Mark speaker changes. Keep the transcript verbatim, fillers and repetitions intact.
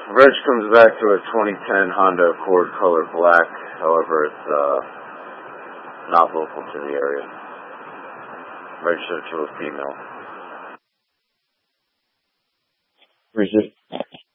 Speaker 1: Reg comes back to a twenty ten Honda Accord color black. However, it's uh, not local to the area. Registered to a female.
Speaker 2: Registered.